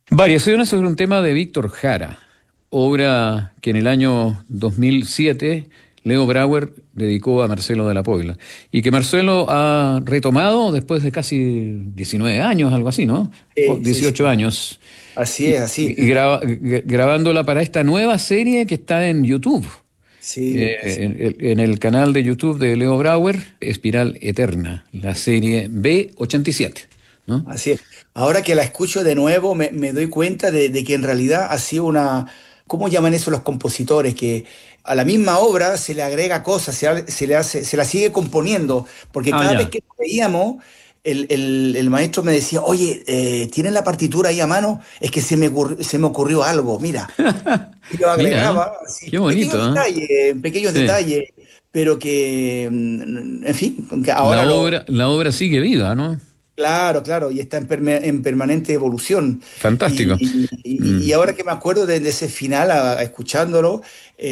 Variaciones sobre un tema de Víctor Jara, obra que en el año 2007 Leo Brauer dedicó a Marcelo de la Puebla y que Marcelo ha retomado después de casi 19 años, algo así, ¿no? O Sí, 18 sí, años, así es, así. grabándola para esta nueva serie que está en YouTube, Sí, sí, en el canal de YouTube de Leo Brauer, Espiral Eterna, la serie B87, ¿no? así es. Ahora que la escucho de nuevo, me doy cuenta de que en realidad ha sido una, ¿cómo llaman eso los compositores? Que a la misma obra se le agrega cosas, se le hace, se la sigue componiendo, porque Ah, cada vez ya. que veíamos, el maestro me decía, oye, ¿tienen la partitura ahí a mano? Es que se me ocurrió algo, mira. Y lo Mira, ¿eh? agregaba, así, Qué bonito, ¿eh? pequeños Sí. detalles, pero que, en fin, que ahora lo. La obra sigue viva, ¿no? Claro, claro, y está en permanente evolución. Fantástico. Y Mm, ahora que me acuerdo de ese final, escuchándolo,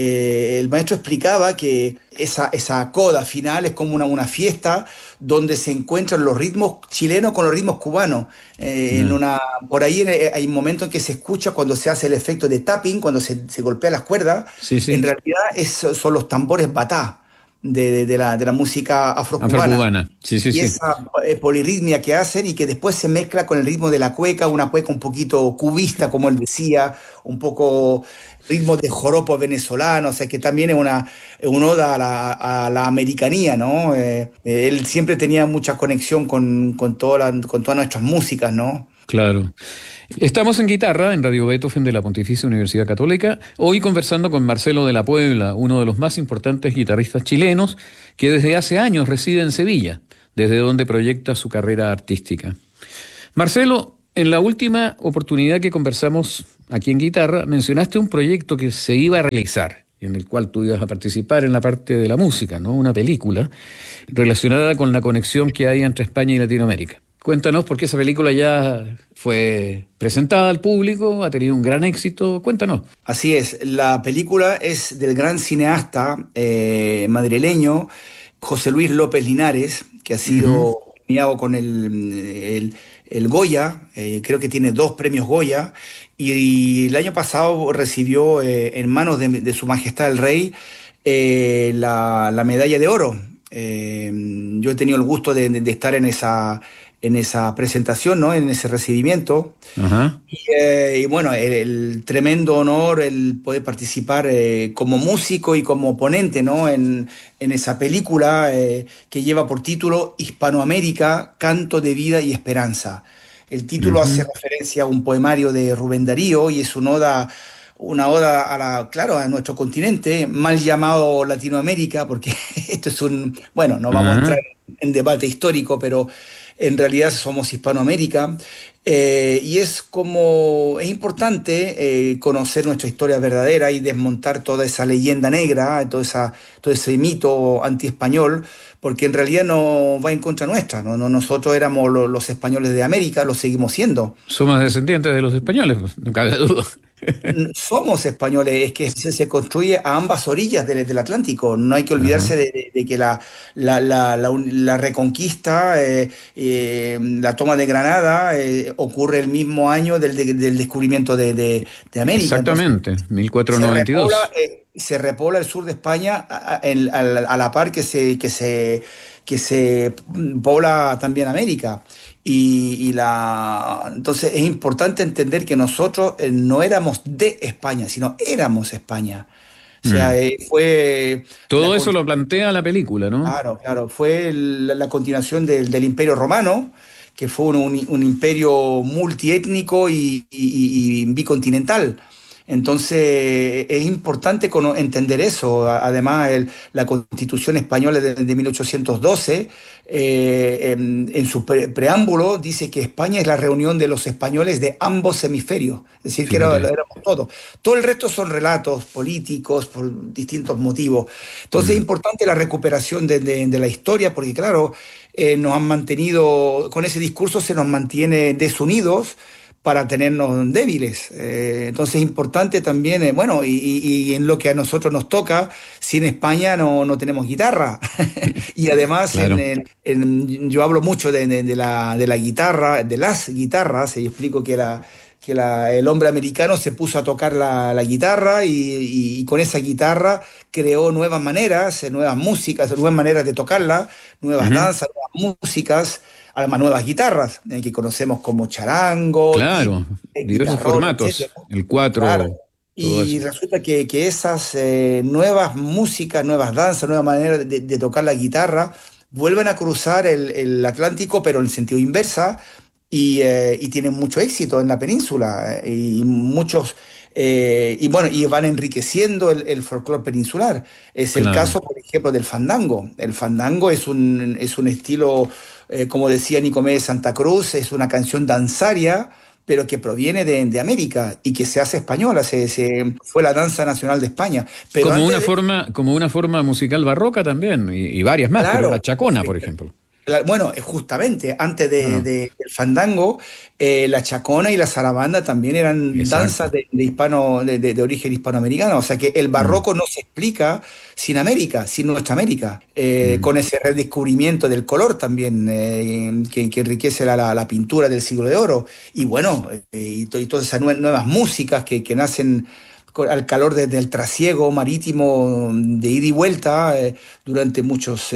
el maestro explicaba que esa coda final es como una fiesta donde se encuentran los ritmos chilenos con los ritmos cubanos. En ya. una, por ahí hay un momento en que se escucha cuando se hace el efecto de tapping, cuando se golpea las cuerdas, Sí, en sí. realidad son los tambores batá de la música afrocubana Afrocubana. Sí, sí, y sí. esa polirritmia que hacen y que después se mezcla con el ritmo de la cueca, una cueca un poquito cubista, como él decía, un poco ritmo de joropo venezolano, o sea que también es una oda a la americanía, ¿no? Él siempre tenía mucha conexión con todas nuestras músicas, ¿no? Claro. Estamos en guitarra, en Radio Beethoven de la Pontificia Universidad Católica, hoy conversando con Marcelo de la Puebla, uno de los más importantes guitarristas chilenos, que desde hace años reside en Sevilla, desde donde proyecta su carrera artística. Marcelo, en la última oportunidad que conversamos aquí en guitarra, mencionaste un proyecto que se iba a realizar, en el cual tú ibas a participar en la parte de la música, ¿no? Una película relacionada con la conexión que hay entre España y Latinoamérica. Cuéntanos, porque esa película ya fue presentada al público, ha tenido un gran éxito. Cuéntanos. Así es, la película es del gran cineasta madrileño José Luis López Linares, que ha Ujú. sido premiado con el Goya, creo que tiene dos premios Goya, y el año pasado recibió en manos de Su Majestad el Rey la medalla de oro. Yo he tenido el gusto de estar en esa presentación, ¿no? En ese recibimiento. Ajá. Y bueno, el tremendo honor el poder participar como músico y como ponente, ¿no? En esa película que lleva por título Hispanoamérica, Canto de Vida y Esperanza. El título hace Ujú. referencia a un poemario de Rubén Darío y es una oda claro, a nuestro continente, mal llamado Latinoamérica, porque esto es bueno, no vamos a entrar Ajá. en debate histórico, pero en realidad somos Hispanoamérica. Y es importante conocer nuestra historia verdadera y desmontar toda esa leyenda negra, todo ese mito antiespañol, porque en realidad no va en contra nuestra. Nosotros éramos los españoles de América, lo seguimos siendo. Somos descendientes de los españoles, pues, no cabe duda. Somos españoles, es que se construye a ambas orillas del Atlántico. No hay que olvidarse Ajá. de que la reconquista, la toma de Granada, ocurre el mismo año del descubrimiento de América. Entonces, Exactamente, se repobla, 1492. se repobla el sur de España a la par que se pobla también América. Entonces es importante entender que nosotros no éramos de España, sino éramos España. O sea, Mm. fue la, Todo eso con- lo plantea la película, ¿no? claro, claro, fue la continuación del Imperio Romano, que fue un imperio multiétnico y bicontinental. Entonces, es importante entender eso. Además, la Constitución española de 1812, en su preámbulo, dice que España es la reunión de los españoles de ambos hemisferios, es decir, que Fíjate. éramos todos. Todo el resto son relatos políticos por distintos motivos. Entonces, es Mm. importante la recuperación de la historia, porque, claro, nos han mantenido, con ese discurso se nos mantiene desunidos para tenernos débiles. Entonces es importante también, bueno, y en lo que a nosotros nos toca, si en España no tenemos guitarra. Y además Claro. yo hablo mucho de la guitarra, de las guitarras, y explico que el hombre americano se puso a tocar la guitarra y con esa guitarra creó nuevas maneras, nuevas músicas, nuevas maneras de tocarla, nuevas Ujú. danzas, nuevas músicas, además nuevas guitarras, que conocemos como charango, Claro, diversos guitarrón, formatos, etcétera. el Claro. 4, todo Y eso. resulta que esas nuevas músicas, nuevas danzas, nuevas maneras de tocar la guitarra vuelven a cruzar el Atlántico, pero en sentido inversa, y tienen mucho éxito en la península. Y muchos, y bueno, y van enriqueciendo el folclore peninsular. Es el Claro. caso, por ejemplo, del fandango. El fandango es un estilo, como decía Nicomé Santa Cruz, es una canción danzaria pero que proviene de América y que se hace española, fue la danza nacional de España. Pero antes de, Como una forma musical barroca también, y varias más, pero la claro, chacona, por ejemplo. bueno, justamente antes Claro, del fandango, la chacona y la zarabanda también eran danzas exacto. de origen hispanoamericano. O sea que el Mm, barroco no se explica sin América, sin nuestra América, mm, con ese redescubrimiento del color también, que enriquece la pintura del siglo de oro. Y bueno, y todas esas nuevas músicas que nacen al calor del trasiego marítimo de ida y vuelta. Durante muchos,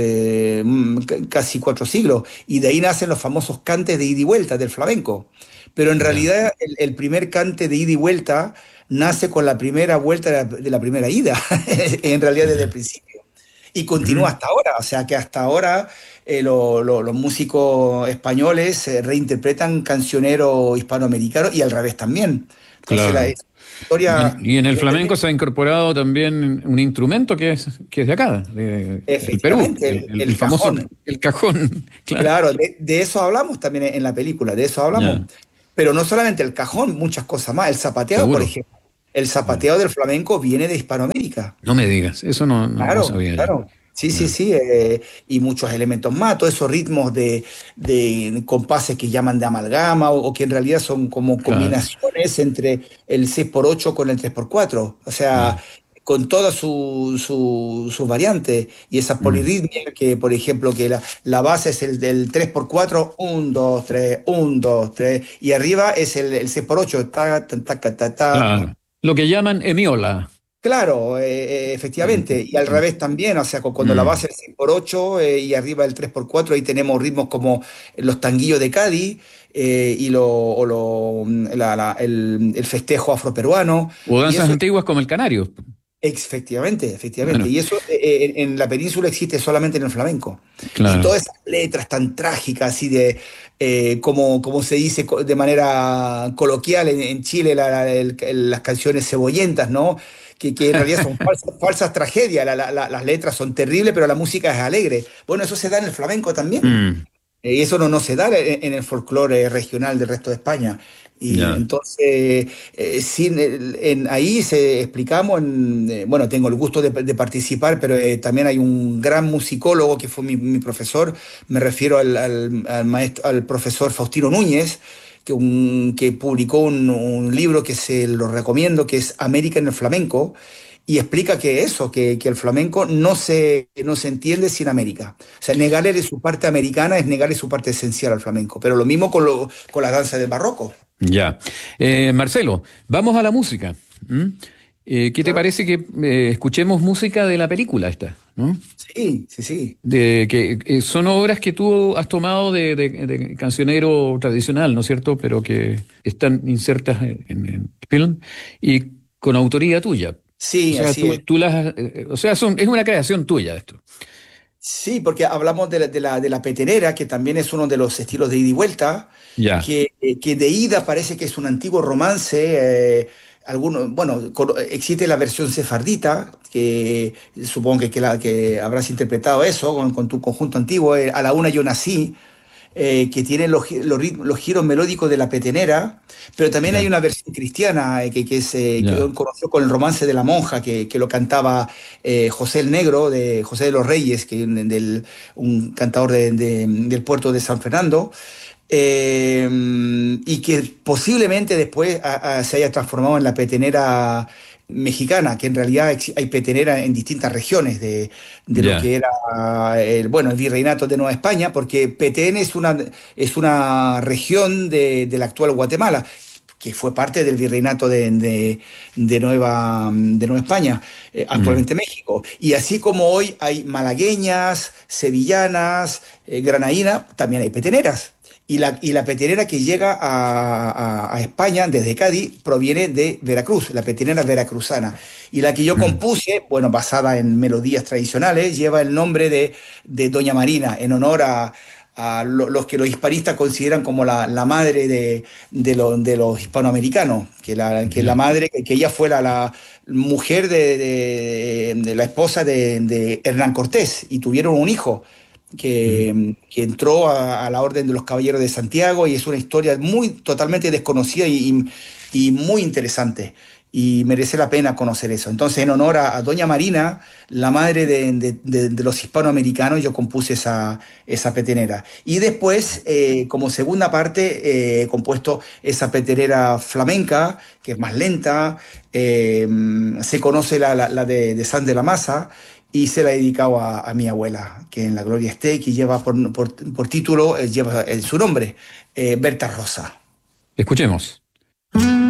casi 4 siglos, y de ahí nacen los famosos cantes de ida y vuelta del flamenco. Pero en ya. realidad el primer cante de ida y vuelta nace con la primera vuelta de la primera ida, en realidad desde el Ya. principio. Y continúa Ujú. hasta ahora, o sea que hasta ahora los músicos españoles reinterpretan cancioneros hispanoamericanos y al revés también. Entonces la Claro. historia Y en el es flamenco se ha incorporado también un instrumento que es de acá, del Perú, efectivamente el el famoso, cajón. el cajón. Claro. Claro, de eso hablamos también en la película, de eso hablamos. Ya, Pero no solamente el cajón, muchas cosas más. El zapateado, por seguro. ejemplo. El Ya. zapateado del flamenco viene de Hispanoamérica. No me digas, eso no Claro, sabía yo. claro. Sí, sí, Ya, sí. Y muchos elementos más, todos esos ritmos de compases que llaman de amalgama o que en realidad son como claro. combinaciones entre el 6x8 con el 3x4. O sea, Ya. con todas sus variantes. Y esa Mm. polirritmia que, por ejemplo, que la base es el del 3x4, 1, 2, 3, 1, 2, 3. Y arriba es el 6x8, ta, ta, ta, ta, ta, ta. Claro. Lo que llaman emiola. Claro, Mm, efectivamente, y al revés también, o sea, cuando la mm, base es 6x8 y arriba el 3x4, ahí tenemos ritmos como los tanguillos de Cádiz y el festejo afroperuano, O y danzas eso antiguas como el canario. efectivamente, efectivamente, Bueno, y eso en la península existe solamente en el flamenco. Y claro. todas esas letras tan trágicas, así de, como se dice de manera coloquial en Chile, las canciones cebollentas, ¿no? Que en realidad son falsas tragedias, las letras son terribles, pero la música es alegre. Bueno, eso se da en el flamenco también. Mm, Y eso no se da en el folclore regional del resto de España. Y ya. entonces, ahí explicamos, bueno, tengo el gusto de participar, pero también hay un gran musicólogo que fue mi profesor, me refiero al maestro, al profesor Faustino Núñez, que publicó un libro que se lo recomiendo, que es América en el Flamenco, y explica que eso, que el flamenco no se entiende sin América. O sea, negarle su parte americana es negarle su parte esencial al flamenco. Pero lo mismo con la danza del barroco. Ya. Marcelo, vamos a la música. ¿Mm? ¿Qué te Claro. parece que escuchemos música de la película esta? ¿No? Sí, sí, sí. De que son obras que tú has tomado de cancionero tradicional, ¿no es cierto? Pero que están insertas en el film y con autoría tuya. O Sí, sea, así es. tú o sea, es una creación tuya esto. Sí, porque hablamos de la petenera, que también es uno de los estilos de ida y vuelta, Ya, que de ida parece que es un antiguo romance. Bueno, existe la versión sefardita, que supongo que habrás interpretado eso con tu conjunto antiguo, A la una yo nací, que tiene los giros melódicos de la petenera, pero también hay ya, una versión cristiana que ya. conoció con el romance de la monja, que lo cantaba José el Negro, de José de los Reyes, un cantador del puerto de San Fernando. Y que posiblemente después se haya transformado en la petenera mexicana, que en realidad hay petenera en distintas regiones de lo Ya. que era el virreinato de Nueva España, porque Petén es una región de la actual Guatemala. que fue parte del virreinato de Nueva España, actualmente México. Y así como hoy hay malagueñas, sevillanas, granadinas, también hay peteneras. Y la petenera que llega a España desde Cádiz proviene de Veracruz, la petenera veracruzana. Y la que yo compuse, bueno, basada en melodías tradicionales, lleva el nombre de Doña Marina, en honor a los que los hispanistas consideran como la madre de los hispanoamericanos, que la madre, que ella fue la mujer de la esposa de Hernán Cortés, y tuvieron un hijo que entró a la Orden de los Caballeros de Santiago, y es una historia totalmente desconocida y muy interesante. Y merece la pena conocer eso. Entonces, en honor a Doña Marina, la madre de los hispanoamericanos, yo compuse esa petenera. Y después, como segunda parte, he compuesto esa petenera flamenca, que es más lenta. Se conoce la de San de la Masa, y se la he dedicado a mi abuela, que en la gloria esté, que lleva por título, lleva su nombre, Berta Rosa. Escuchemos.